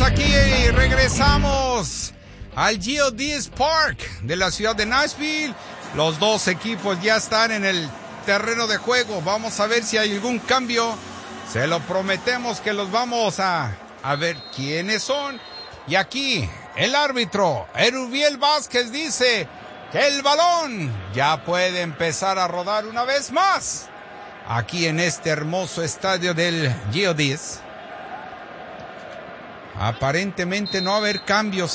aquí y regresamos al Geodis Park de la ciudad de Nashville. Los dos equipos ya están en el terreno de juego. Vamos a ver si hay algún cambio. Se lo prometemos que los vamos a ver quiénes son. Y aquí el árbitro, Erubiel Vázquez, dice que el balón ya puede empezar a rodar una vez más aquí en este hermoso estadio del Geodis. Aparentemente no va a haber cambios,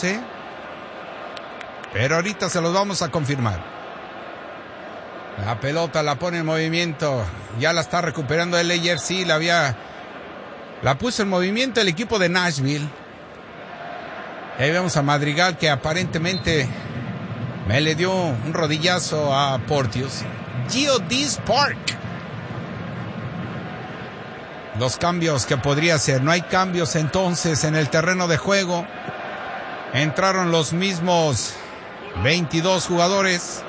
pero ahorita se los vamos a confirmar. La pelota la pone en movimiento, ya la está recuperando el LAFC, la puso en movimiento el equipo de Nashville. Ahí vemos a Madrigal, que aparentemente me le dio un rodillazo a Porteous. Geodis Park. Los cambios que podría hacer. No hay cambios entonces en el terreno de juego. Entraron los mismos 22 jugadores.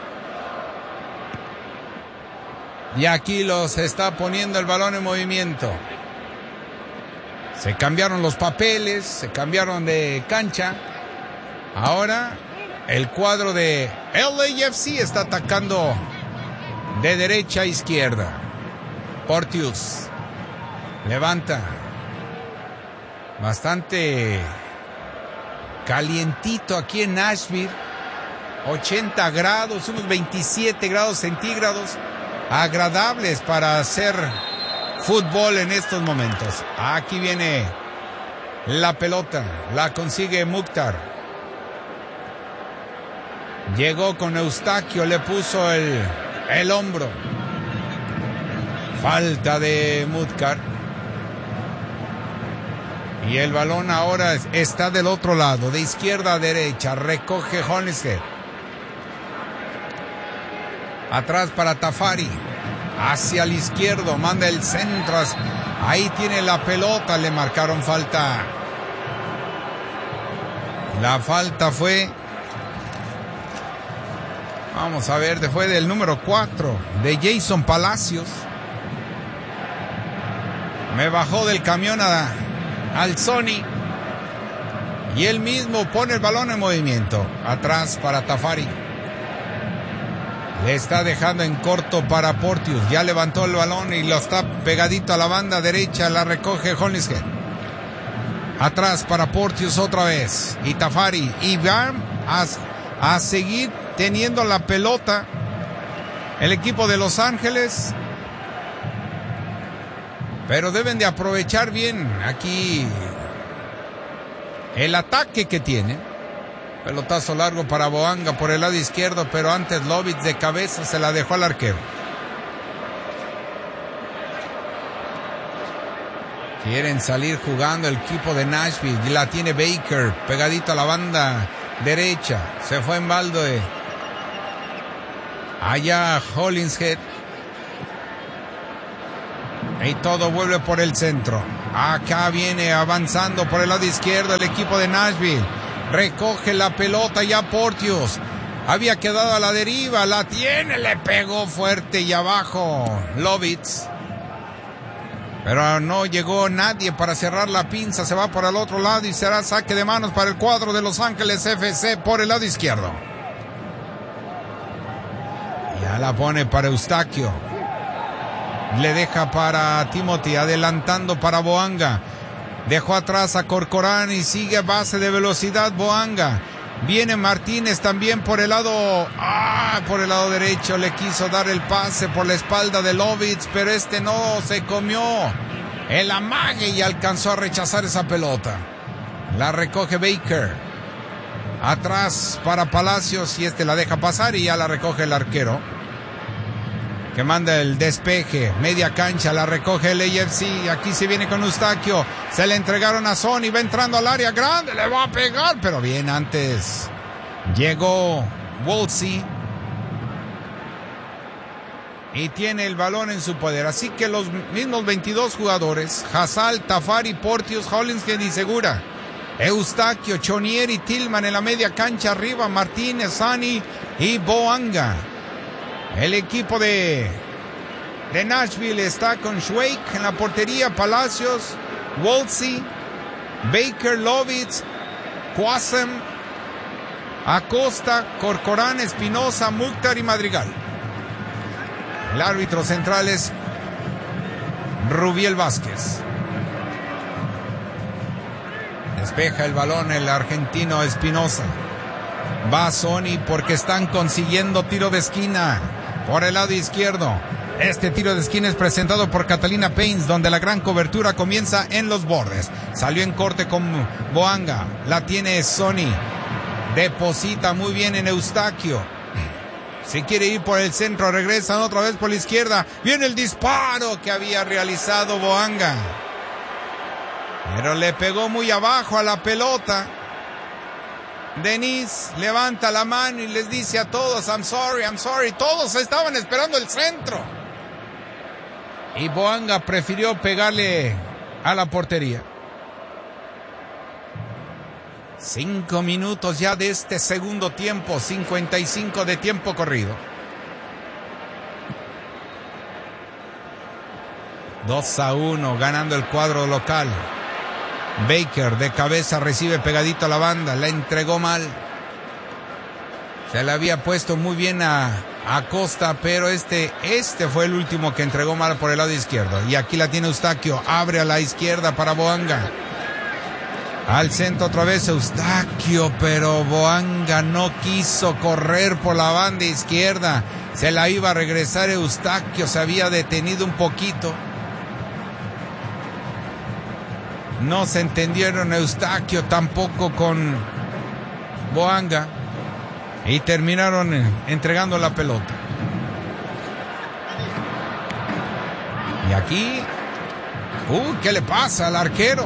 Y aquí los está poniendo el balón en movimiento. Se cambiaron los papeles, se cambiaron de cancha. Ahora el cuadro de LAFC está atacando de derecha a izquierda. Porteous levanta. Bastante calientito aquí en Nashville. 80 grados, unos 27 grados centígrados. Agradables para hacer fútbol en estos momentos. Aquí viene la pelota. La consigue Mukhtar. Llegó con Eustaquio. Le puso el hombro. Falta de Mukhtar. Y el balón ahora está del otro lado, de izquierda a derecha. Recoge Hollingshead. Atrás para Tafari. Hacia el izquierdo, manda el centro. Ahí tiene la pelota, le marcaron falta. La falta fue... Vamos a ver, fue del número 4, de Jason Palacios. Me bajó del camión al Sony. Y él mismo pone el balón en movimiento. Atrás para Tafari. Le está dejando en corto para Porteous. Ya levantó el balón y lo está pegadito a la banda derecha. La recoge Hollingshead. Atrás para Porteous otra vez. Y Tafari. Y van a seguir teniendo la pelota el equipo de Los Ángeles. Pero deben de aprovechar bien aquí el ataque que tiene. Pelotazo largo para Boanga por el lado izquierdo, pero antes Lovitz de cabeza se la dejó al arquero. Quieren salir jugando el equipo de Nashville. Y la tiene Baker, pegadito a la banda derecha. Se fue en balde. Allá Hollingshead. Y todo vuelve por el centro. Acá viene avanzando por el lado izquierdo el equipo de Nashville. Recoge la pelota ya Porteous. Había quedado a la deriva. La tiene, le pegó fuerte y abajo Lovitz. Pero no llegó nadie para cerrar la pinza. Se va por el otro lado y será saque de manos para el cuadro de Los Ángeles FC por el lado izquierdo. Ya la pone para Eustaquio. Le deja para Timothy, adelantando para Boanga. Dejó atrás a Corcoran y sigue a base de velocidad Boanga. Viene Martínez también por el lado derecho. Le quiso dar el pase por la espalda de Lovitz, pero no se comió el amague y alcanzó a rechazar esa pelota. La recoge Baker. Atrás para Palacios y la deja pasar y ya la recoge el arquero, que manda el despeje, media cancha, la recoge el AFC. Aquí se viene con Eustaquio. Se le entregaron a Sony, va entrando al área grande, le va a pegar, pero bien antes. Llegó Wolsey y tiene el balón en su poder. Así que los mismos 22 jugadores, Hazal, Tafari, Porteous, Hollingshead y Segura. Eustaquio, Chonieri, Tillman en la media cancha, arriba Martínez, Sani y Boanga. El equipo de Nashville está con Schweik en la portería, Palacios, Wolsey, Baker, Lovitz, Quasem, Acosta, Corcoran, Espinosa, Mukhtar y Madrigal. El árbitro central es Rubiel Vázquez. Despeja el balón el argentino Espinosa. Va Sony porque están consiguiendo tiro de esquina por el lado izquierdo. Este tiro de esquina es presentado por Catalina Paints, donde la gran cobertura comienza en los bordes. Salió en corte con Boanga. La tiene Sony. Deposita muy bien en Eustaquio. Si quiere ir por el centro, regresan otra vez por la izquierda. Viene el disparo que había realizado Boanga. Pero le pegó muy abajo a la pelota. Denise levanta la mano y les dice a todos, I'm sorry. Todos estaban esperando el centro. Y Boanga prefirió pegarle a la portería. 5 minutos ya de este segundo tiempo, 55 de tiempo corrido. 2-1 ganando el cuadro local. Baker de cabeza recibe pegadito a la banda, la entregó mal. Se le había puesto muy bien a Acosta, pero este fue el último que entregó mal por el lado izquierdo. Y aquí la tiene Eustaquio, abre a la izquierda para Boanga. Al centro otra vez Eustaquio, pero Boanga no quiso correr por la banda izquierda. Se la iba a regresar Eustaquio, se había detenido un poquito. No se entendieron Eustaquio tampoco con Boanga y terminaron entregando la pelota. Y aquí, ¿qué le pasa al arquero?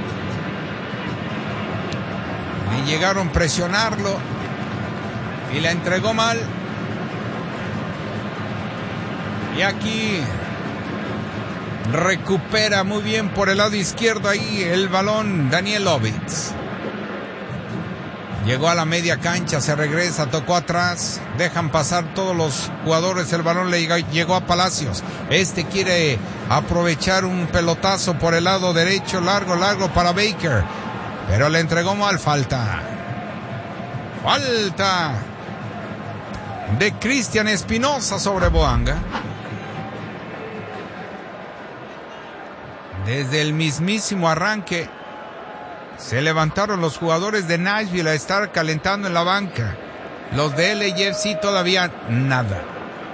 Y llegaron a presionarlo y la entregó mal. Y aquí recupera muy bien por el lado izquierdo ahí el balón Daniel Lovitz. Llegó a la media cancha, se regresa, tocó atrás, dejan pasar todos los jugadores, el balón le llegó a Palacios. Este quiere aprovechar un pelotazo por el lado derecho, largo para Baker, pero le entregó mal. Falta de Cristian Espinosa sobre Boanga. Desde el mismísimo arranque se levantaron los jugadores de Nashville a estar calentando en la banca. Los de LAFC todavía nada.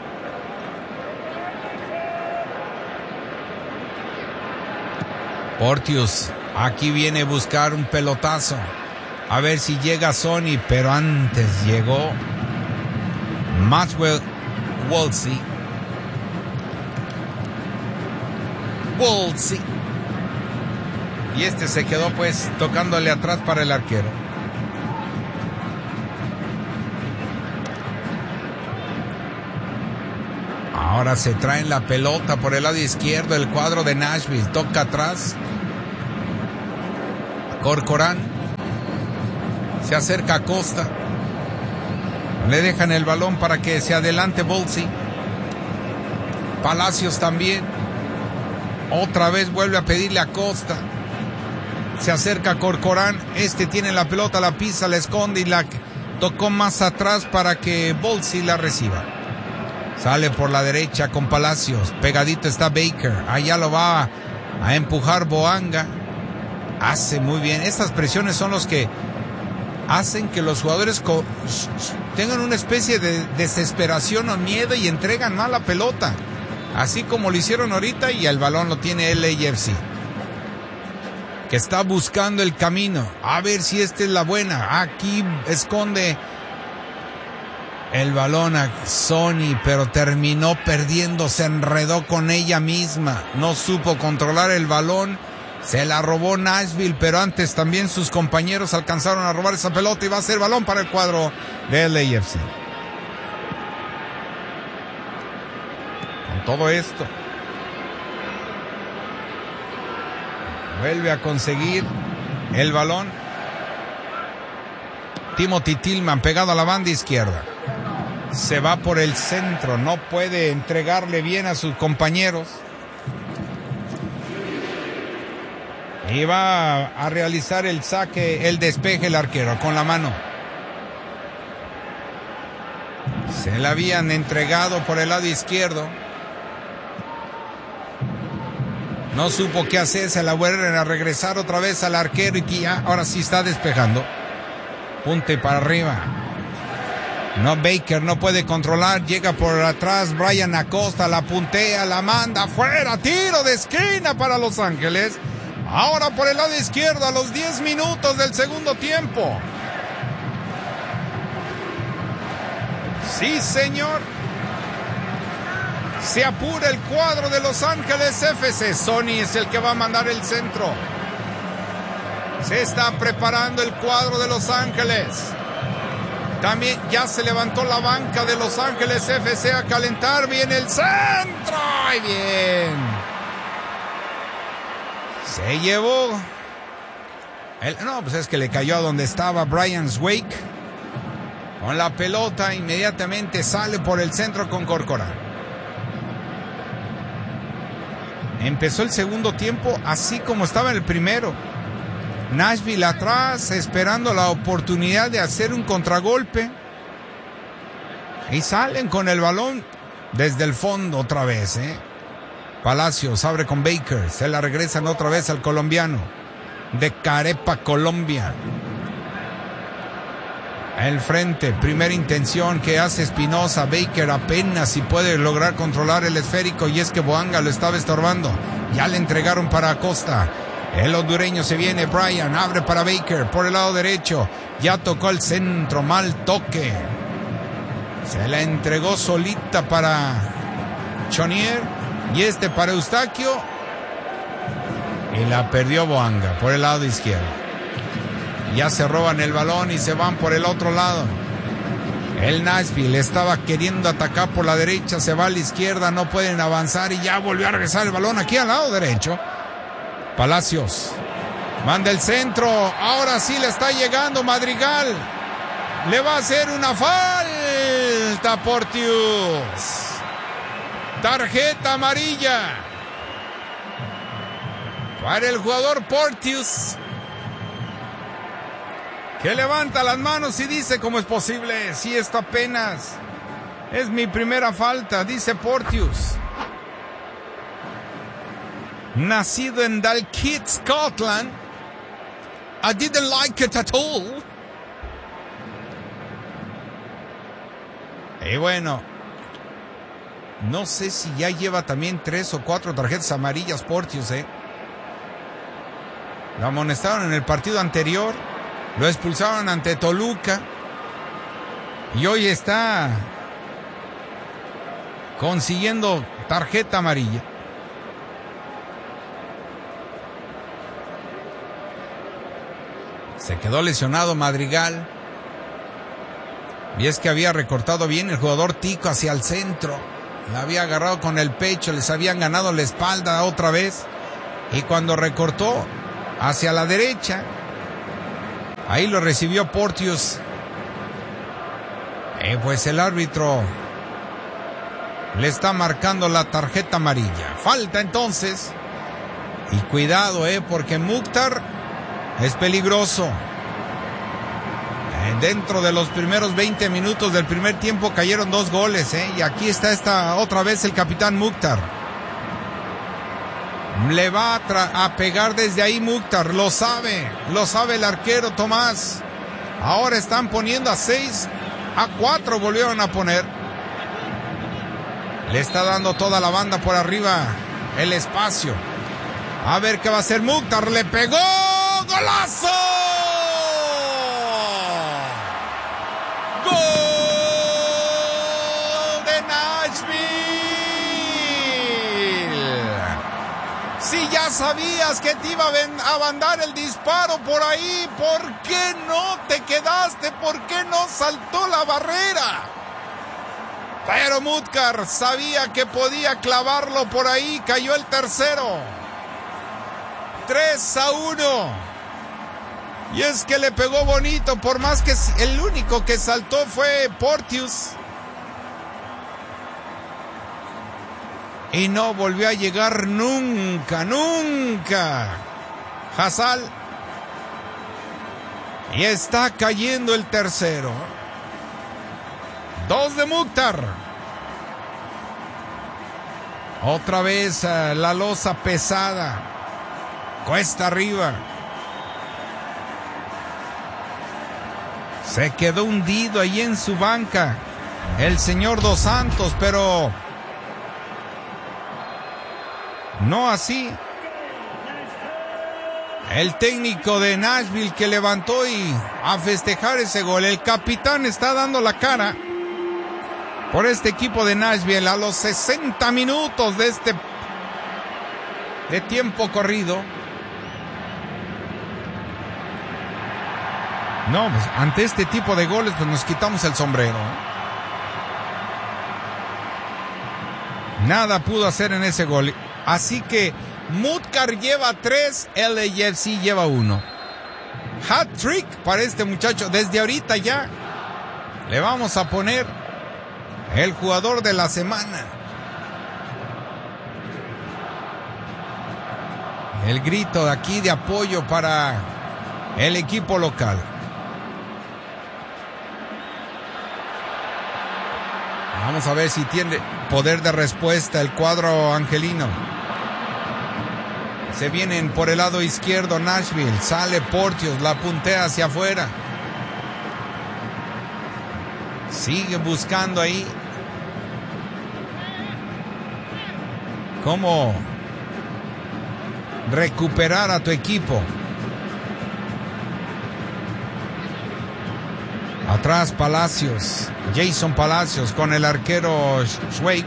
Porteous aquí viene a buscar un pelotazo. A ver si llega Sony, pero antes llegó Maxwell Wolsey. Y este se quedó pues tocándole atrás para el arquero. Ahora se traen la pelota por el lado izquierdo el cuadro de Nashville. Toca atrás Corcoran. Se acerca a Costa. Le dejan el balón para que se adelante Bolsey. Palacios también. Otra vez vuelve a pedirle a Costa. Se acerca a Corcoran. Este tiene la pelota, la pisa, la esconde y la tocó más atrás para que Bolsey la reciba. Sale por la derecha con Palacios. Pegadito está Baker. Allá lo va a empujar Boanga. Hace muy bien. Estas presiones son los que hacen que los jugadores tengan una especie de desesperación o miedo y entregan mal la pelota. Así como lo hicieron ahorita, y el balón lo tiene LAFC, que está buscando el camino. A ver si esta es la buena. Aquí esconde el balón a Sony, pero terminó perdiendo, se enredó con ella misma. No supo controlar el balón. Se la robó Nashville, pero antes también sus compañeros alcanzaron a robar esa pelota y va a ser balón para el cuadro de LAFC. Con todo esto, vuelve a conseguir el balón Timothy Tillman pegado a la banda izquierda. Se va por el centro, no puede entregarle bien a sus compañeros. Y va a realizar el saque, el despeje el arquero con la mano. Se la habían entregado por el lado izquierdo. No supo qué hacer, se la vuelven a regresar otra vez al arquero y que ya ahora sí está despejando. Punte para arriba. No, Baker no puede controlar, llega por atrás Brian Acosta, la puntea, la manda afuera, tiro de esquina para Los Ángeles. Ahora por el lado izquierdo a los 10 minutos del segundo tiempo. Sí, señor. Se apura el cuadro de Los Ángeles FC. Sonny es el que va a mandar el centro. Se está preparando el cuadro de Los Ángeles. También ya se levantó la banca de Los Ángeles FC a calentar. Viene el centro. ¡Ay, bien! Se llevó. No, pues es que le cayó a donde estaba Brian Wake. Con la pelota inmediatamente sale por el centro con Corcoran. Empezó el segundo tiempo así como estaba en el primero. Nashville atrás esperando la oportunidad de hacer un contragolpe. Y salen con el balón desde el fondo otra vez. Palacios abre con Baker. Se la regresan otra vez al colombiano. De Carepa, Colombia. El frente, primera intención que hace Espinosa. Baker apenas si puede lograr controlar el esférico y es que Boanga lo estaba estorbando. Ya le entregaron para Acosta. El hondureño se viene, Brian abre para Baker por el lado derecho. Ya tocó el centro, mal toque. Se la entregó solita para Chonier y este para Eustaquio. Y la perdió Boanga por el lado izquierdo. Ya se roban el balón y se van por el otro lado. El Nashville estaba queriendo atacar por la derecha, se va a la izquierda, no pueden avanzar y ya volvió a regresar el balón aquí al lado derecho. Palacios manda el centro, ahora sí le está llegando Madrigal. Le va a hacer una falta Porteous. Tarjeta amarilla para el jugador Porteous, que levanta las manos y dice: ¿cómo es posible? Si esto apenas es mi primera falta, dice Porteous. Nacido en Dalkeith, Scotland. I didn't like it at all. Y bueno, no sé si ya lleva también 3 o 4 tarjetas amarillas Porteous, Lo amonestaron en el partido anterior. Lo expulsaron ante Toluca. Y hoy está consiguiendo tarjeta amarilla. Se quedó lesionado Madrigal. Y es que había recortado bien el jugador Tico hacia el centro. La había agarrado con el pecho. Les habían ganado la espalda otra vez. Y cuando recortó hacia la derecha, ahí lo recibió Porteous. Pues el árbitro le está marcando la tarjeta amarilla. Falta entonces. Y cuidado, porque Mukhtar es peligroso. Dentro de los primeros 20 minutos del primer tiempo cayeron 2 goles, Y aquí está otra vez el capitán Mukhtar. Le va a pegar desde ahí Mukhtar, lo sabe el arquero Tomás. Ahora están poniendo a 6-4, volvieron a poner. Le está dando toda la banda por arriba el espacio. A ver qué va a hacer Mukhtar, le pegó, ¡golazo! ¡Gol de Nashville! Si ya sabías que te iba a mandar el disparo por ahí, ¿por qué no te quedaste? ¿Por qué no saltó la barrera? Pero Mukhtar sabía que podía clavarlo por ahí, cayó el tercero. 3-1. Y es que le pegó bonito, por más que el único que saltó fue Porteous. Y no volvió a llegar nunca. Hazal. Y está cayendo el tercero. 2 de Mukhtar. Otra vez la losa pesada. Cuesta arriba. Se quedó hundido ahí en su banca el señor Dos Santos, pero no así el técnico de Nashville, que levantó y a festejar ese gol. El capitán está dando la cara por este equipo de Nashville a los 60 minutos de tiempo corrido. No, pues ante este tipo de goles pues nos quitamos el sombrero. Nada pudo hacer en ese gol. Así que Mukhtar lleva 3, LAFC lleva 1. Hat trick para este muchacho. Desde ahorita ya le vamos a poner el jugador de la semana. El grito de aquí de apoyo para el equipo local. Vamos a ver si tiene poder de respuesta el cuadro angelino. Se vienen por el lado izquierdo Nashville. Sale Porteous, la puntea hacia afuera. Sigue buscando ahí cómo recuperar a tu equipo. Atrás Palacios, Jason Palacios con el arquero Schweik.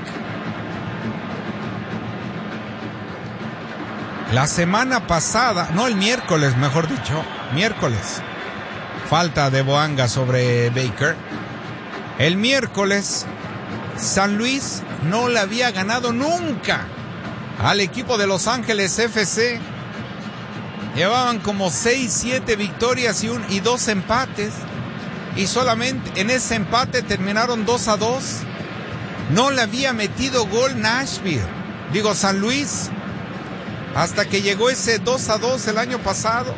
La semana pasada, no, el miércoles, mejor dicho, miércoles, falta de Boanga sobre Baker. El miércoles, San Luis no le había ganado nunca al equipo de Los Ángeles FC. Llevaban como 6-7 victorias y 2 empates. Y solamente en ese empate terminaron 2-2. No le había metido gol San Luis, hasta que llegó ese 2-2 el año pasado.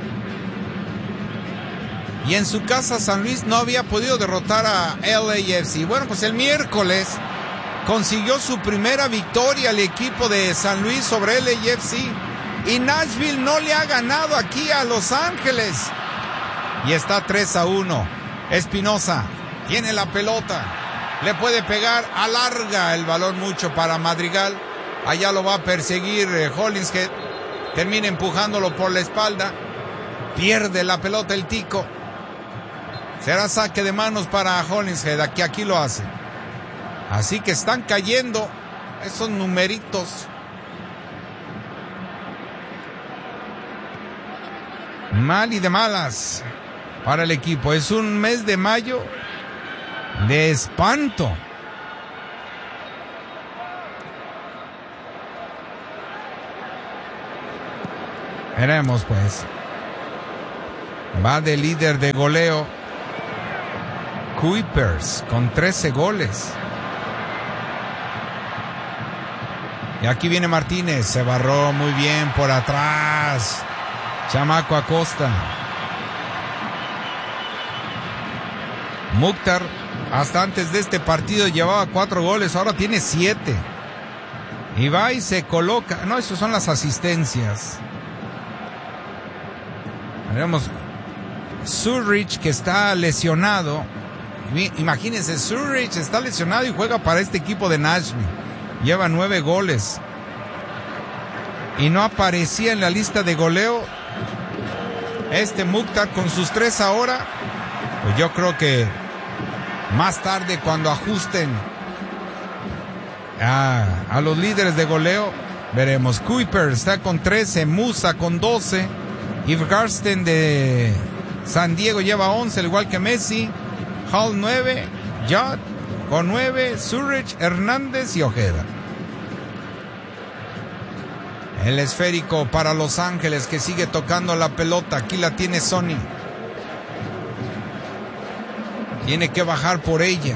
Y en su casa San Luis no había podido derrotar a LAFC. Bueno, pues el miércoles consiguió su primera victoria al equipo de San Luis sobre LAFC. Y Nashville no le ha ganado aquí a Los Ángeles. Y está 3-1. Espinosa tiene la pelota, le puede pegar, alarga el balón mucho para Madrigal. Allá lo va a perseguir Hollingshead, termina empujándolo por la espalda, pierde la pelota el tico. Será saque de manos para Hollingshead, aquí lo hace. Así que están cayendo esos numeritos. Mal y de malas para el equipo. Es un mes de mayo de espanto. Veremos pues. Va de líder de goleo Kuipers con 13 goles. Y aquí viene Martínez. Se barró muy bien por atrás. Chamaco Acosta. Mukhtar, hasta antes de este partido llevaba 4 goles, ahora tiene 7. Y va y se coloca. No, eso son las asistencias. Veremos. Zurich, que está lesionado. Imagínense, Zurich está lesionado y juega para este equipo de Nashville. Lleva 9 goles. Y no aparecía en la lista de goleo este Mukhtar con sus 3 ahora. Pues yo creo que más tarde, cuando ajusten a los líderes de goleo, veremos. Kuiper está con 13, Musa con 12, Yves Garsten de San Diego lleva 11, al igual que Messi. Hall 9, Judd con 9, Zurich, Hernández y Ojeda. El esférico para Los Ángeles, que sigue tocando la pelota. Aquí la tiene Sonny. Tiene que bajar por ella.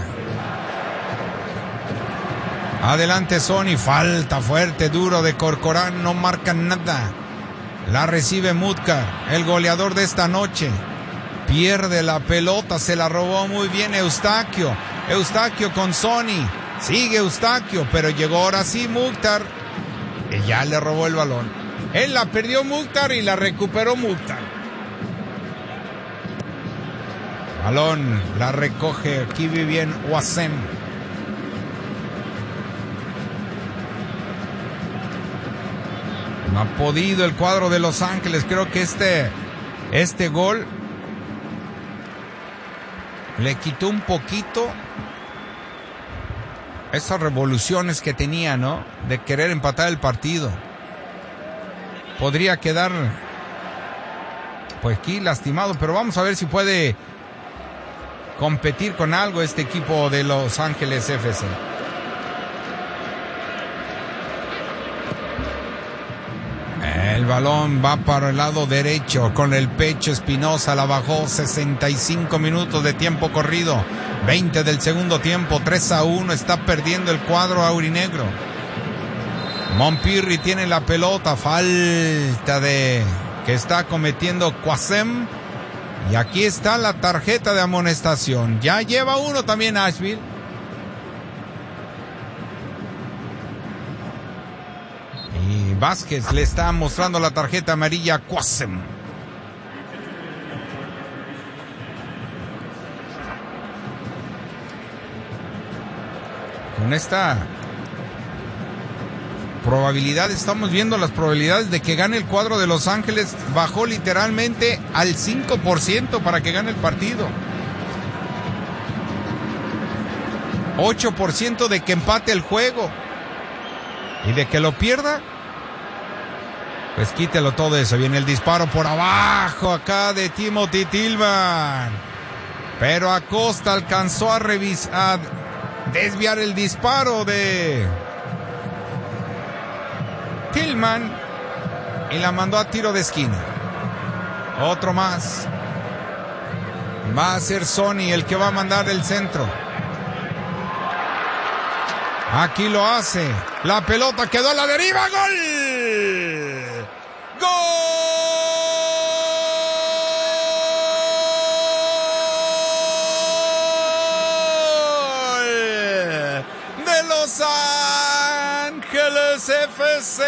Adelante Sonny. Falta fuerte, duro de Corcoran. No marcan nada. La recibe Mutkar, el goleador de esta noche. Pierde la pelota, se la robó muy bien Eustaquio. Eustaquio con Sony. Sigue Eustaquio, pero llegó ahora sí Mukhtar. Y ya le robó el balón. Él la perdió Mukhtar y la recuperó Mukhtar. Balón, la recoge aquí bien Wasem. No ha podido el cuadro de Los Ángeles. Creo que este gol le quitó un poquito esas revoluciones que tenía, ¿no? De querer empatar el partido. Podría quedar pues aquí lastimado, pero vamos a ver si puede competir con algo este equipo de Los Ángeles FC. El balón va para el lado derecho con el pecho. Espinosa la bajó. 65 minutos de tiempo corrido, 20 del segundo tiempo. 3-1 está perdiendo el cuadro aurinegro. Montpirri tiene la pelota. Falta que está cometiendo Quasem. Y aquí está la tarjeta de amonestación. Ya lleva uno también Asheville. Y Vázquez le está mostrando la tarjeta amarilla a Quasem. Con esta probabilidad, estamos viendo las probabilidades de que gane el cuadro de Los Ángeles. Bajó literalmente al 5% para que gane el partido. 8% de que empate el juego. Y de que lo pierda, pues quítelo todo eso. Viene el disparo por abajo acá de Timothy Tillman. Pero Acosta alcanzó a desviar el disparo de Tillman y la mandó a tiro de esquina. Otro más. Va a ser Sony el que va a mandar el centro. Aquí lo hace. La pelota quedó a la deriva. ¡Gol! ¡Gol! De Los Ángeles FC.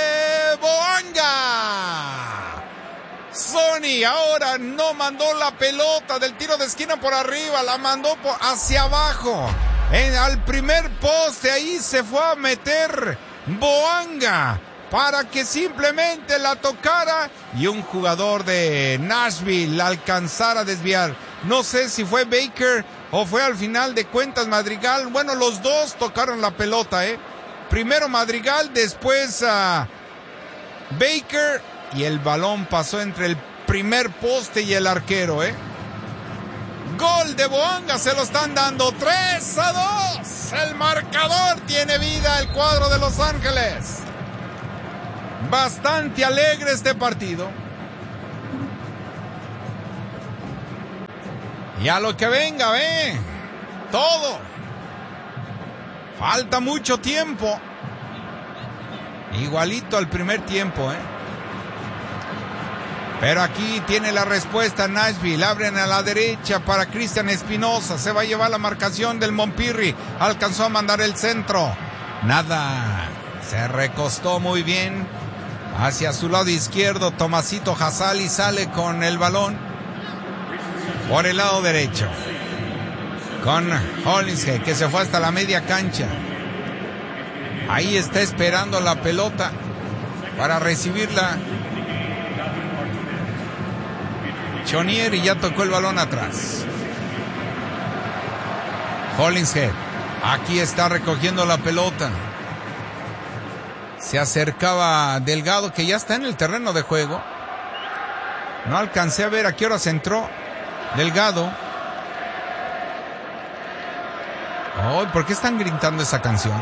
Boanga. Sony ahora no mandó la pelota del tiro de esquina por arriba. La mandó hacia abajo. Al primer poste, ahí se fue a meter Boanga para que simplemente la tocara y un jugador de Nashville la alcanzara a desviar. No sé si fue Baker o fue al final de cuentas Madrigal. Bueno, los dos tocaron la pelota, Primero Madrigal, después Baker, y el balón pasó entre el primer poste y el arquero, Gol de Boanga, se lo están dando 3-2. El marcador tiene vida, el cuadro de Los Ángeles. Bastante alegre este partido. Y a lo que venga, todo. Falta mucho tiempo. Igualito al primer tiempo, Pero aquí tiene la respuesta Nashville. Abren a la derecha para Cristian Espinosa. Se va a llevar la marcación del Montpirri. Alcanzó a mandar el centro. Nada. Se recostó muy bien. Hacia su lado izquierdo, Tomasito Hasali sale con el balón. Por el lado derecho. Con Hollingshead, que se fue hasta la media cancha. Ahí está esperando la pelota para recibirla Chonier, y ya tocó el balón atrás. Hollingshead, aquí está recogiendo la pelota. Se acercaba Delgado, que ya está en el terreno de juego. No alcancé a ver a qué hora se entró Delgado. ¿Por qué están gritando esa canción?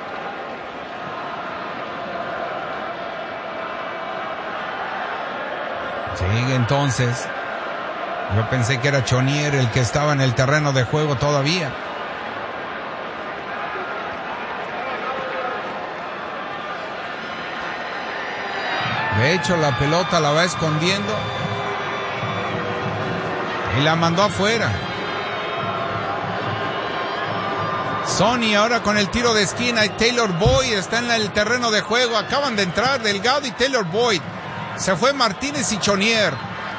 Sigue entonces. Yo pensé que era Chonier el que estaba en el terreno de juego todavía. De hecho, la pelota la va escondiendo y la mandó afuera. Sonny ahora con el tiro de esquina y Taylor Boyd está en el terreno de juego. Acaban de entrar Delgado y Taylor Boyd. Se fue Martínez y Chonier.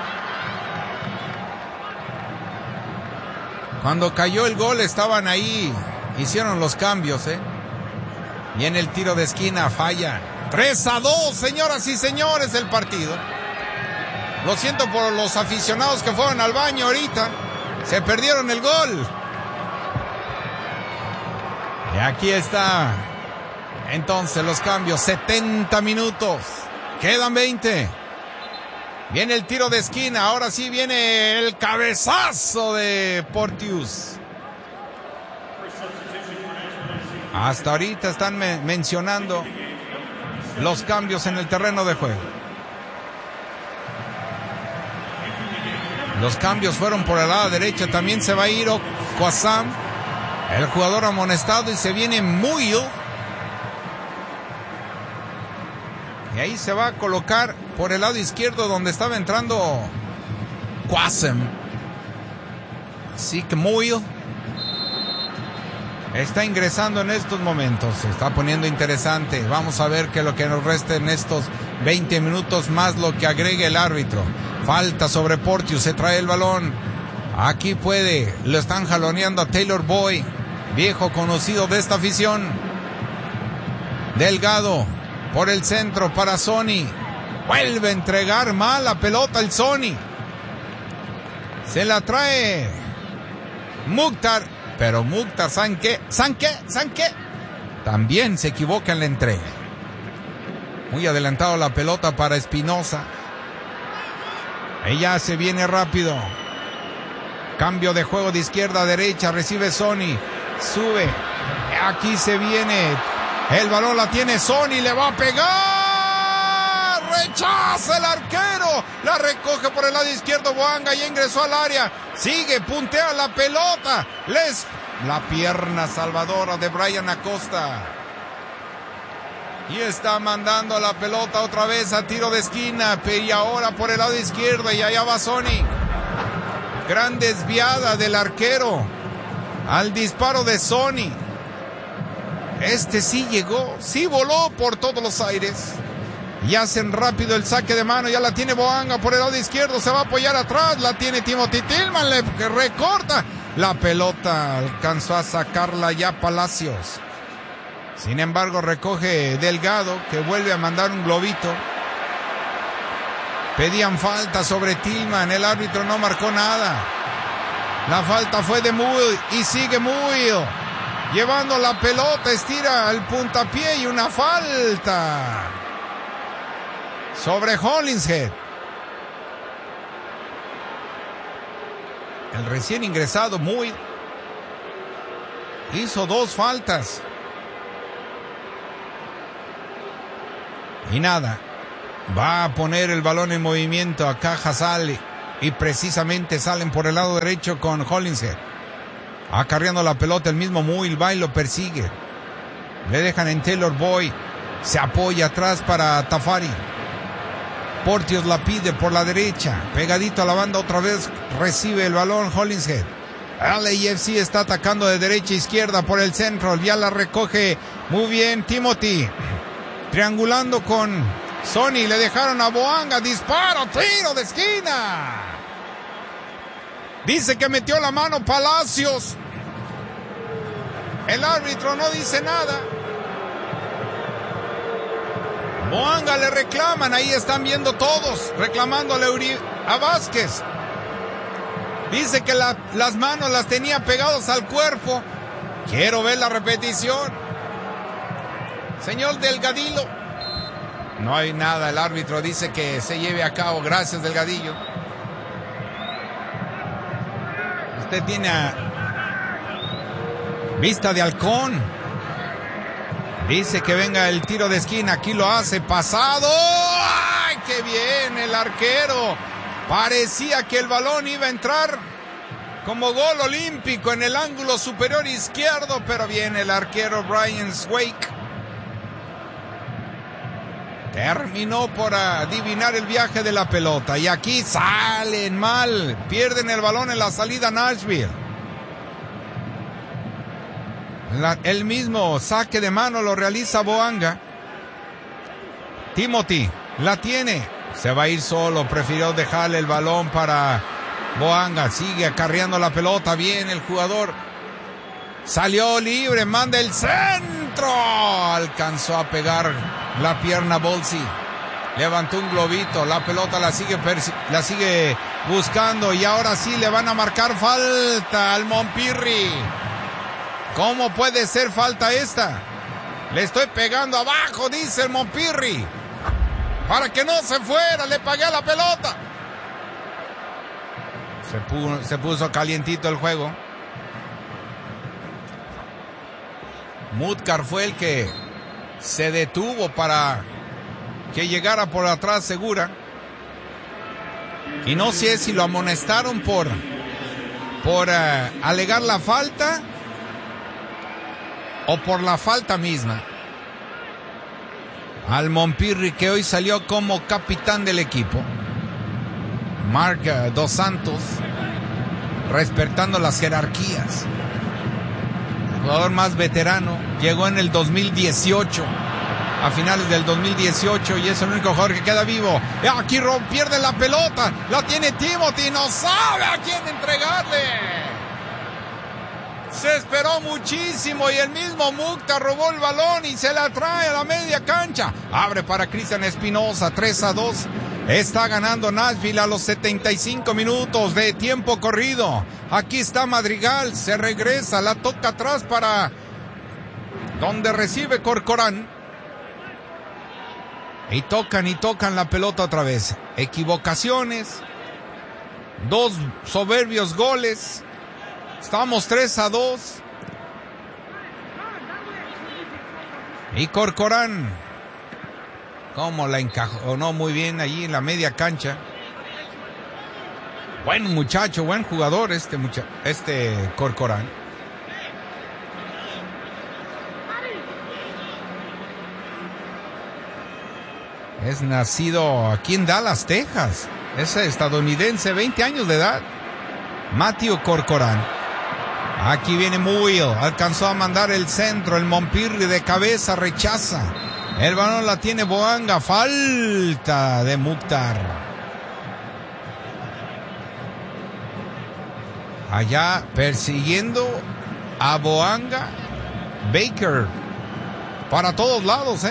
Cuando cayó el gol estaban ahí. Hicieron los cambios, Y en el tiro de esquina falla. 3-2, señoras y señores, el partido. Lo siento por los aficionados que fueron al baño ahorita. Se perdieron el gol. Y aquí está. Entonces los cambios. 70 minutos. Quedan 20. Viene el tiro de esquina. Ahora sí viene el cabezazo de Porteous. Hasta ahorita están mencionando los cambios en el terreno de juego. Los cambios fueron por el lado derecho. También se va a ir Kwasam, el jugador amonestado, y se viene Muyl. Y ahí se va a colocar por el lado izquierdo donde estaba entrando Kwasam. Así que Muyl está ingresando en estos momentos. Se está poniendo interesante. Vamos a ver qué es lo que nos resta en estos 20 minutos más lo que agregue el árbitro. Falta sobre Porteous. Se trae el balón. Aquí puede. Lo están jaloneando a Taylor Boyd, viejo conocido de esta afición. Delgado por el centro para Sonny. Vuelve a entregar mal la pelota el Sonny. Se la trae Mukhtar. Pero Mukhtar, ¿saben qué? También se equivoca en la entrega. Muy adelantado la pelota para Espinosa. Ella se viene rápido. Cambio de juego de izquierda a derecha. Recibe Sonny. Sube. Aquí se viene. El balón la tiene Sonny. Le va a pegar. Rechaza el arquero. La recoge por el lado izquierdo Boanga. Ya ingresó al área. Sigue. Puntea la pelota. La pierna salvadora de Brian Acosta. Y está mandando la pelota otra vez a tiro de esquina. Y ahora por el lado izquierdo. Y allá va Sonny. Gran desviada del arquero al disparo de Sonny. Este sí llegó. Sí voló por todos los aires. Y hacen rápido el saque de mano. Ya la tiene Boanga por el lado izquierdo. Se va a apoyar atrás. La tiene Timothy Tillman. Le recorta. La pelota alcanzó a sacarla ya Palacios. Sin embargo, recoge Delgado, que vuelve a mandar un globito. Pedían falta sobre Tillman. El árbitro no marcó nada. La falta fue de Muyl. Y sigue Muyl llevando la pelota. Estira el puntapié y una falta sobre Hollingshead. El recién ingresado Muyl hizo 2 faltas. Y nada. Va a poner el balón en movimiento acá Hasal. Y precisamente salen por el lado derecho con Hollingshead. Acarreando la pelota el mismo Muyl. Va y lo persigue. Le dejan en Taylor Boyd. Se apoya atrás para Tafari. Porteous la pide por la derecha. Pegadito a la banda otra vez. Recibe el balón Hollingshead. LAFC está atacando de derecha a izquierda por el centro. Ya la recoge muy bien Timothy. Triangulando con Sonny. Le dejaron a Boanga. Disparo. Tiro de esquina. Dice que metió la mano Palacios. El árbitro no dice nada. Boanga le reclaman. Ahí están viendo todos. Reclamándole a Vázquez. Dice que las manos las tenía pegadas al cuerpo. Quiero ver la repetición. Señor Delgadillo. No hay nada. El árbitro dice que se lleve a cabo. Gracias, Delgadillo. Usted tiene vista de halcón. Dice que venga el tiro de esquina. Aquí lo hace. Pasado. ¡Ay, qué bien el arquero! Parecía que el balón iba a entrar como gol olímpico en el ángulo superior izquierdo. Pero viene el arquero Brian Swake. Terminó por adivinar el viaje de la pelota. Y aquí salen mal. Pierden el balón en la salida Nashville. El mismo saque de mano lo realiza Boanga. Timothy la tiene. Se va a ir solo. Prefirió dejarle el balón para Boanga. Sigue acarreando la pelota. Bien el jugador. Salió libre. Manda el centro. Alcanzó a pegar la pierna Bolsi. Levantó un globito. La pelota la sigue buscando. Y ahora sí le van a marcar falta al Montpirri. ¿Cómo puede ser falta esta? Le estoy pegando abajo, dice el Montpirri. Para que no se fuera, le pagué a la pelota. Se puso calientito el juego. Mutkar fue el que se detuvo para que llegara por atrás Segura. Y no sé si lo amonestaron por alegar la falta o por la falta misma. Al Montpirri, que hoy salió como capitán del equipo, Marc Dos Santos, respetando las jerarquías. El jugador más veterano, llegó en el 2018, a finales del 2018, y es el único jugador que queda vivo. Aquí pierde la pelota, la tiene Timothy, no sabe a quién entregarle. Se esperó muchísimo y el mismo Mukhtar robó el balón y se la trae a la media cancha. Abre para Cristian Espinosa, 3-2. Está ganando Nashville a los 75 minutos de tiempo corrido. Aquí está Madrigal, se regresa, la toca atrás para donde recibe Corcoran. Y tocan la pelota otra vez. Equivocaciones. 2 soberbios goles. Estamos 3-2. Y Corcoran, cómo la encajonó muy bien allí en la media cancha. Buen muchacho, buen jugador este Corcoran. Es nacido aquí en Dallas, Texas. Es estadounidense, 20 años de edad. Matthew Corcoran. Aquí viene Muil, alcanzó a mandar el centro, el Montpirri de cabeza rechaza. El balón la tiene Boanga, falta de Mukhtar. Allá persiguiendo a Boanga, Baker, para todos lados,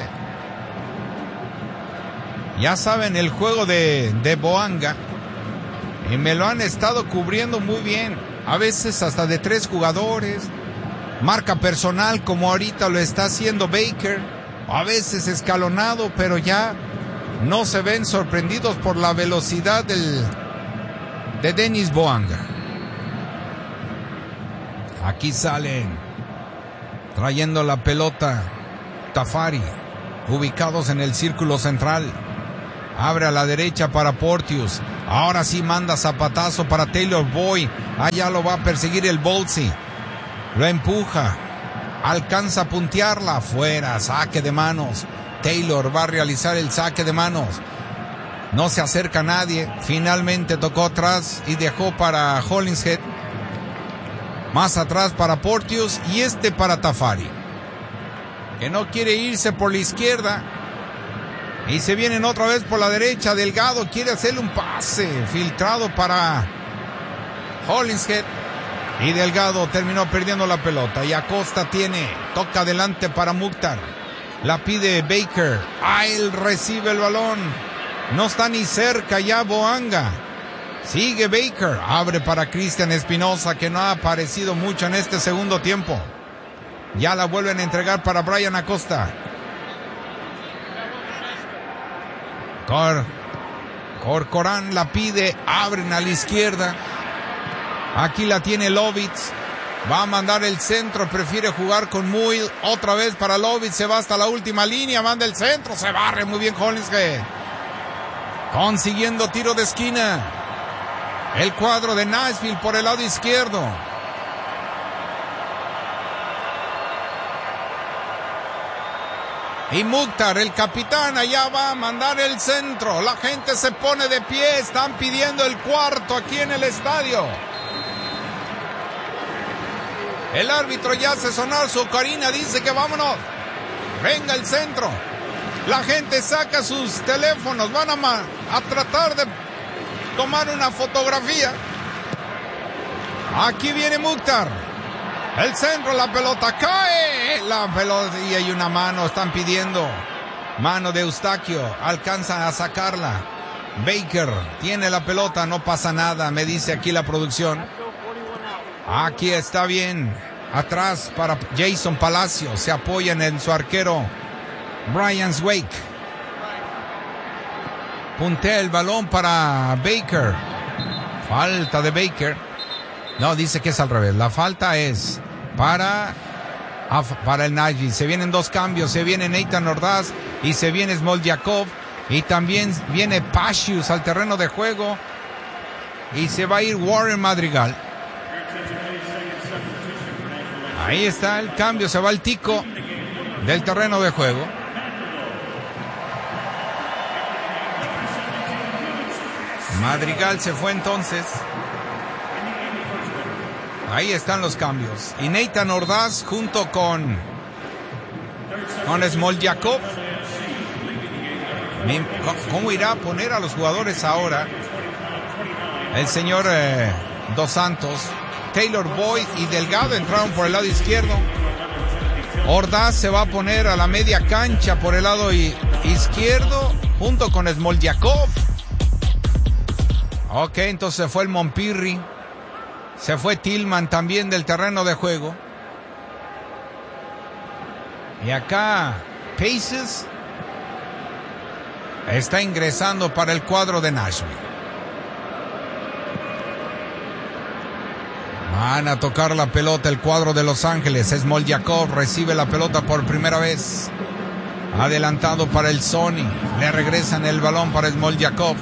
Ya saben el juego de Boanga, y me lo han estado cubriendo muy bien. A veces hasta de 3 jugadores, marca personal como ahorita lo está haciendo Baker, a veces escalonado, pero ya no se ven sorprendidos por la velocidad de Denis Boanga. Aquí salen trayendo la pelota Tafari, ubicados en el círculo central. Abre a la derecha para Porteous. Ahora sí manda zapatazo para Taylor Boyd. Allá lo va a perseguir el Bolsi. Lo empuja. Alcanza a puntearla. Afuera. Saque de manos. Taylor va a realizar el saque de manos. No se acerca nadie. Finalmente tocó atrás y dejó para Hollingshead. Más atrás para Porteous y para Tafari, que no quiere irse por la izquierda. Y se vienen otra vez por la derecha. Delgado quiere hacerle un pase filtrado para Hollingshead. Y Delgado terminó perdiendo la pelota. Y Acosta toca adelante para Mukhtar. La pide Baker. Él recibe el balón. No está ni cerca ya Boanga. Sigue Baker. Abre para Cristian Espinosa, que no ha aparecido mucho en este segundo tiempo. Ya la vuelven a entregar para Brian Acosta. Corcoran la pide, abren a la izquierda. Aquí la tiene Lovitz. Va a mandar el centro, prefiere jugar con Muil. Otra vez para Lovitz, se va hasta la última línea, manda el centro, se barre muy bien Hollingshead. Consiguiendo tiro de esquina. El cuadro de Nashville por el lado izquierdo. Y Mukhtar, el capitán, allá va a mandar el centro. La gente se pone de pie. Están pidiendo el cuarto aquí en el estadio. El árbitro ya hace sonar su ocarina. Dice que vámonos. Venga el centro. La gente saca sus teléfonos. Van a tratar de tomar una fotografía. Aquí viene Mukhtar. El centro, la pelota cae. La pelota y hay una mano. Están pidiendo mano de Eustaquio. Alcanza a sacarla. Baker tiene la pelota. No pasa nada, me dice aquí la producción. Aquí está bien. Atrás para Jason Palacios. Se apoyan en su arquero Brian Wake. Puntea el balón para Baker. Falta de Baker. No, dice que es al revés. La falta es para el Nagy. Se vienen dos cambios. Se viene Nathan Ordaz y se viene Smoljakov. Y también viene Pasius al terreno de juego. Y se va a ir Warren Madrigal. Ahí está el cambio. Se va el tico del terreno de juego. Madrigal se fue entonces. Ahí están los cambios. Y Nathan Ordaz junto con Smoljakov. ¿Cómo irá a poner a los jugadores ahora? El señor Dos Santos. Taylor Boyd y Delgado entraron por el lado izquierdo. Ordaz se va a poner a la media cancha por el lado izquierdo junto con Smoljakov. Ok, entonces se fue el Mompirri. Se fue Tillman también del terreno de juego. Y acá Paces está ingresando para el cuadro de Nashville. Van a tocar la pelota el cuadro de Los Ángeles. Smoljakov recibe la pelota por primera vez. Adelantado para el Sony. Le regresan el balón para Smoljakov.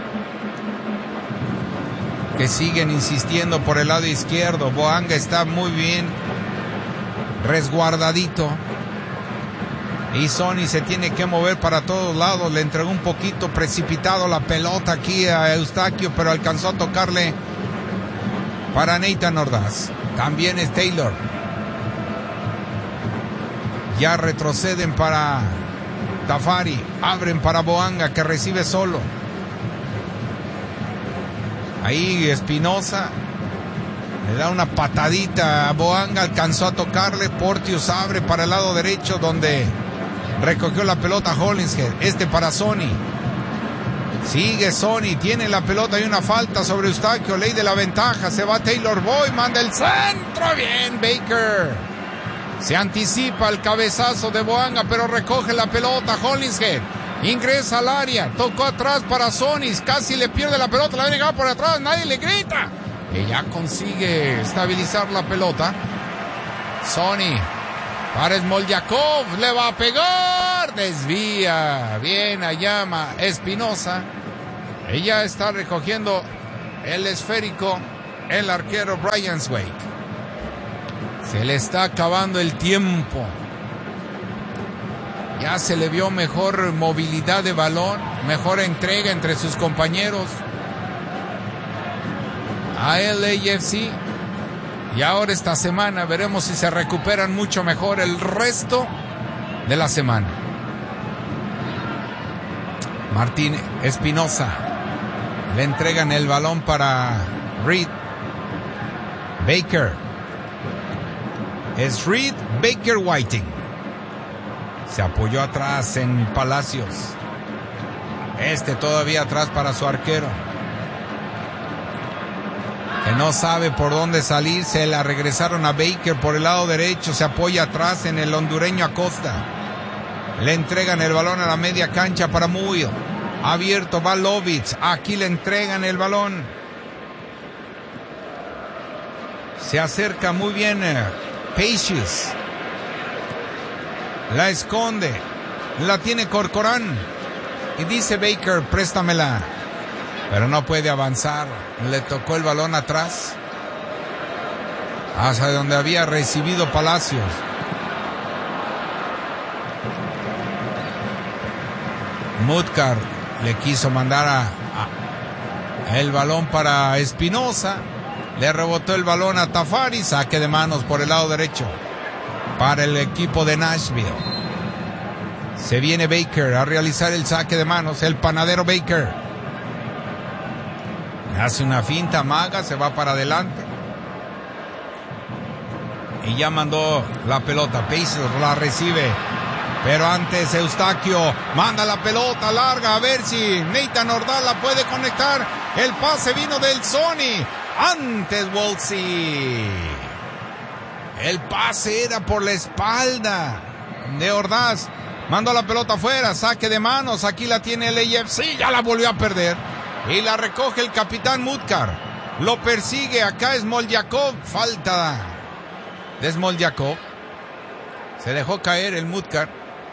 Que siguen insistiendo por el lado izquierdo. Boanga está muy bien resguardadito. Y Sony se tiene que mover para todos lados. Le entregó un poquito precipitado la pelota aquí a Eustaquio, pero alcanzó a tocarle para Nathan Ordaz. También es Taylor. Ya retroceden para Tafari. Abren para Boanga, que recibe solo. Ahí Espinosa le da una patadita a Boanga, alcanzó a tocarle. Porteous abre para el lado derecho donde recogió la pelota Hollingshead. Para Sony. Sigue Sony, tiene la pelota y una falta sobre Eustaquio. Ley de la ventaja, se va Taylor Boyd, manda el centro. Bien Baker. Se anticipa el cabezazo de Boanga, pero recoge la pelota Hollingshead. Ingresa al área, tocó atrás para Sonis, casi le pierde la pelota, la ha llegado por atrás, nadie le grita. Y ya consigue estabilizar la pelota. Sony para Smoljakov, le va a pegar, desvía, bien allá Espinosa. Ella está recogiendo el esférico, el arquero Brian Wake. Se le está acabando el tiempo. Ya se le vio mejor movilidad de balón, mejor entrega entre sus compañeros. A LAFC. Y ahora esta semana veremos si se recuperan mucho mejor el resto de la semana. Martín Espinosa. Le entregan el balón para Reed. Baker. Es Reed, Baker, Whiting. Se apoyó atrás en Palacios. Todavía atrás para su arquero. Que no sabe por dónde salir. Se la regresaron a Baker por el lado derecho. Se apoya atrás en el hondureño Acosta. Le entregan el balón a la media cancha para Muyo. Abierto va Lovitz. Aquí le entregan el balón. Se acerca muy bien Pages. La esconde. La tiene Corcoran. Y dice Baker, préstamela. Pero no puede avanzar. Le tocó el balón atrás. Hacia donde había recibido Palacios. Mutkar le quiso mandar el balón para Espinosa. Le rebotó el balón a Tafari. Saque de manos por el lado derecho para el equipo de Nashville. Se viene Baker a realizar el saque de manos. El panadero Baker hace una finta, maga, se va para adelante y ya mandó la pelota. Pacers la recibe, pero antes Eustaquio manda la pelota larga a ver si Nathan Ordaz la puede conectar. El pase vino del Sony. Antes Wolsey. El pase era por la espalda de Ordaz. Mandó la pelota afuera, saque de manos. Aquí la tiene el AFC, ya la volvió a perder. Y la recoge el capitán Mutkar. Lo persigue acá Smoljakov. Falta de Smoljakov. Se dejó caer el Mutkar.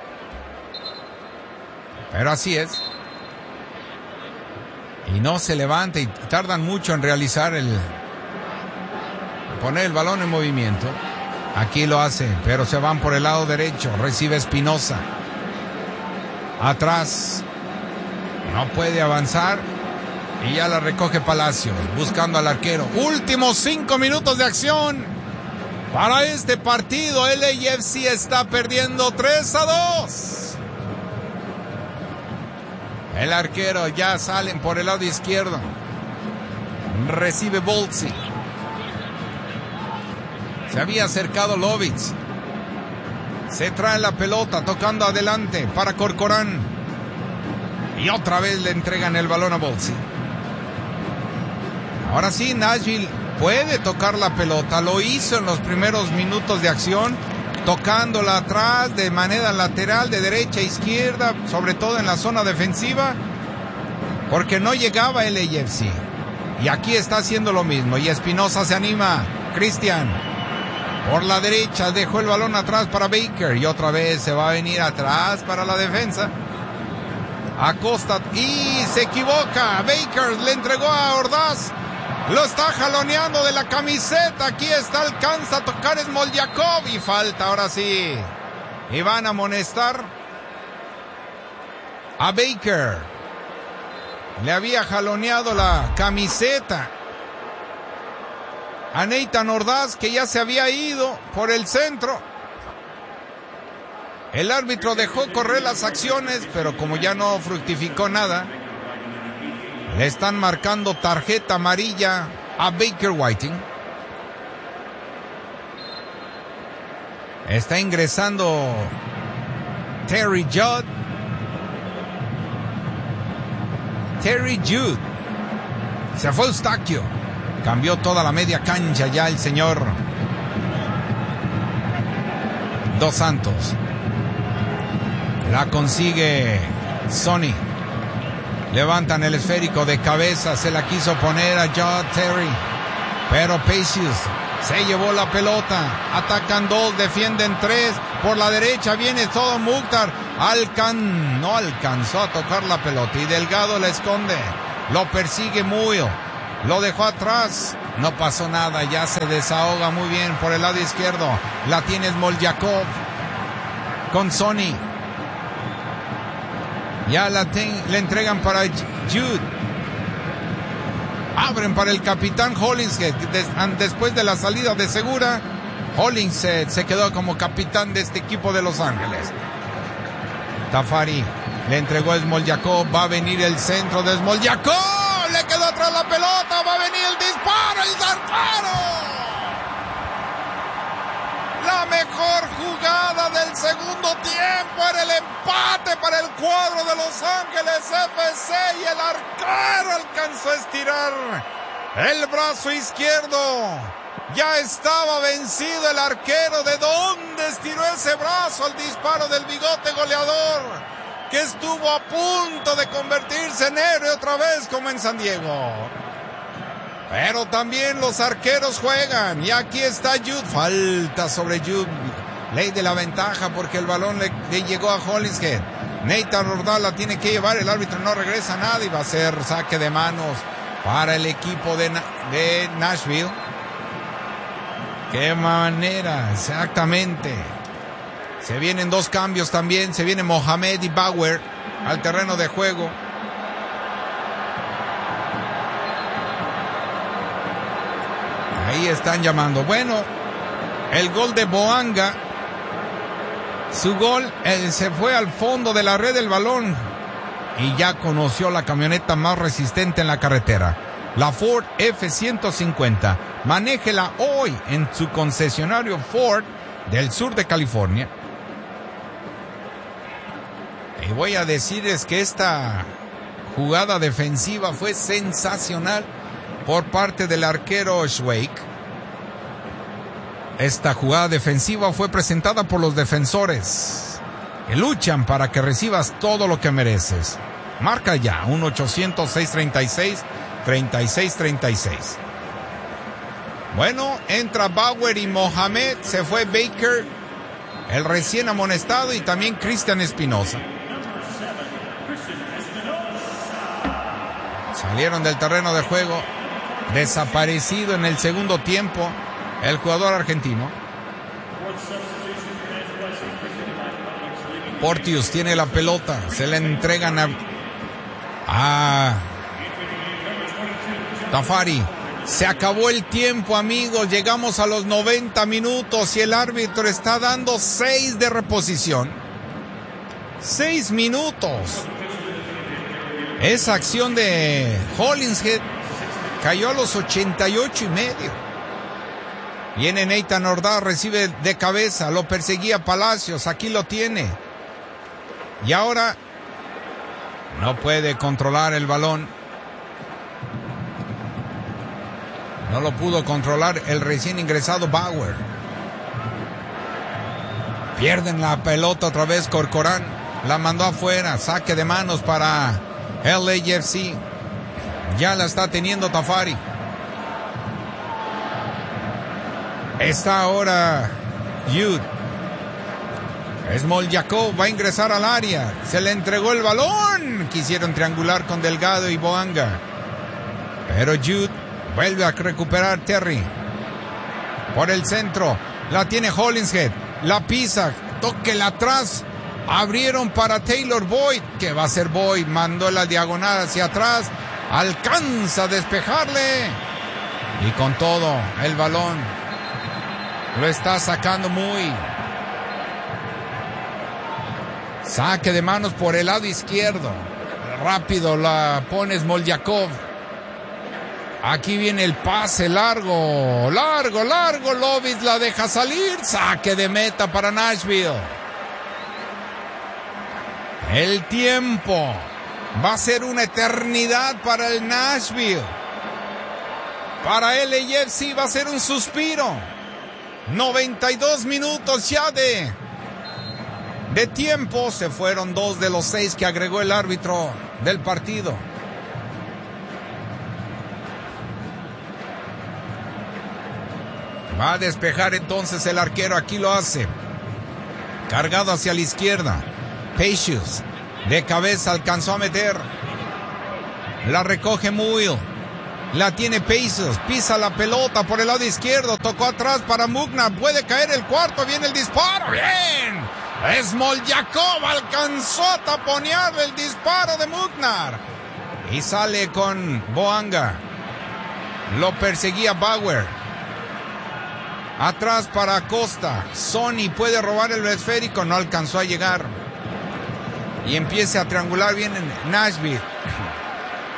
Pero así es. Y no se levanta y tardan mucho en realizar poner el balón en movimiento. Aquí lo hace, pero se van por el lado derecho. Recibe Espinosa. Atrás. No puede avanzar. Y ya la recoge Palacios, buscando al arquero. Últimos 5 minutos de acción para este partido. El LAFC está perdiendo 3-2. El arquero ya salen por el lado izquierdo. Recibe Bolsey. Se había acercado Lovitz. Se trae la pelota tocando adelante para Corcoran. Y otra vez le entregan el balón a Bolsey. Ahora sí, Nashville puede tocar la pelota. Lo hizo en los primeros minutos de acción, tocándola atrás de manera lateral, de derecha a izquierda, sobre todo en la zona defensiva, porque no llegaba el AFC. Y aquí está haciendo lo mismo. Y Espinosa se anima. Cristian por la derecha dejó el balón atrás para Baker. Y otra vez se va a venir atrás para la defensa. Acosta y se equivoca. Baker le entregó a Ordaz. Lo está jaloneando de la camiseta. Aquí está, alcanza a tocar Smoljakov. Y falta, ahora sí. Y van a amonestar a Baker. Le había jaloneado la camiseta a Nathan Ordaz, que ya se había ido por el centro. El árbitro dejó correr las acciones, pero como ya no fructificó nada, le están marcando tarjeta amarilla a Baker Whiting. Está ingresando Terry Judd. Se fue Eustaquio. Cambió toda la media cancha ya el señor Dos Santos. La consigue Sonny. Levantan el esférico de cabeza. Se la quiso poner a John Terry. Pero Pacers se llevó la pelota. Atacan 2, defienden 3. Por la derecha viene todo Mukhtar. No alcanzó a tocar la pelota. Y Delgado la esconde. Lo persigue Muyo. Lo dejó atrás. No pasó nada. Ya se desahoga muy bien por el lado izquierdo. La tiene Smoljakov con Sonny. Ya le entregan para Jude. Abren para el capitán Hollingshead. Después de la salida de Segura, Hollingshead se quedó como capitán de este equipo de Los Ángeles. Tafari le entregó a Smoljakov. Va a venir el centro de Smoljakov. Le quedó atrás la pelota. Va a venir el disparo. ¡El disparo! La mejor jugada del segundo tiempo era el empate para el cuadro de Los Ángeles FC, y el arquero alcanzó a estirar el brazo izquierdo. Ya estaba vencido el arquero. ¿De dónde estiró ese brazo al disparo del bigote goleador, que estuvo a punto de convertirse en héroe otra vez como en San Diego? Pero también los arqueros juegan. Y aquí está Jude. Falta sobre Jude. Ley de la ventaja porque el balón le llegó a Hollingshead. Nathan Ordaz la tiene que llevar. El árbitro no regresa nada y va a ser saque de manos para el equipo de Nashville. Qué manera, exactamente. Se vienen 2 cambios también. Se viene Mohamed y Bauer. al terreno de juego. Ahí están llamando. Bueno, el gol de Boanga. Su gol, se fue al fondo de la red del balón y ya conoció la camioneta más resistente en la carretera, la Ford F-150. Manéjela hoy en su concesionario Ford del sur de California. Y voy a decirles que esta jugada defensiva fue sensacional por parte del arquero Schweik. Esta jugada defensiva fue presentada por los defensores que luchan para que recibas todo lo que mereces. Marca ya 1-800-636-3636. Bueno, entra Bauer y Mohamed, se fue Baker, el recién amonestado, y también Cristian Espinosa. Salieron del terreno de juego, desaparecido en el segundo tiempo el jugador argentino. Porteous tiene la pelota, se le entregan a Tafari. Se acabó el tiempo, amigos, llegamos a los 90 minutos y el árbitro está dando 6 de reposición. 6 minutos. Esa acción de Hollingshead cayó a los 88 y medio. Viene Nathan Ordaz, recibe de cabeza, lo perseguía Palacios, aquí lo tiene. Y ahora no puede controlar el balón. No lo pudo controlar el recién ingresado Bauer. Pierden la pelota otra vez Corcoran. La mandó afuera, saque de manos para LAFC. Ya la está teniendo Tafari. Está ahora Jude. Smoljakov va a ingresar al área. Se le entregó el balón. Quisieron triangular con Delgado y Boanga. Pero Jude vuelve a recuperar Terry. Por el centro. La tiene Hollingshead. La pisa. Tóquela atrás. Abrieron para Taylor Boyd. ¿Qué va a hacer Boyd? Mandó la diagonal hacia atrás. Alcanza a despejarle. Y con todo, el balón lo está sacando muy. Saque de manos por el lado izquierdo. Rápido la pone Smoljakov. Aquí viene el pase largo. Lovitz la deja salir. Saque de meta para Nashville. El tiempo va a ser una eternidad para el Nashville. Para LAFC va a ser un suspiro. 92 minutos ya de tiempo. Se fueron 2 de los 6 que agregó el árbitro del partido. Va a despejar entonces el arquero. Aquí lo hace. Cargado hacia la izquierda. Pecious de cabeza alcanzó a meter. La recoge Muil. La tiene Pecious. Pisa la pelota por el lado izquierdo. Tocó atrás para Mugnar. Puede caer el cuarto. Viene el disparo. Bien. Smoljakov alcanzó a taponear el disparo de Mugnar. Y sale con Boanga. Lo perseguía Bauer. Atrás para Acosta. Sonny puede robar el esférico. No alcanzó a llegar. Y empieza a triangular bien en Nashville.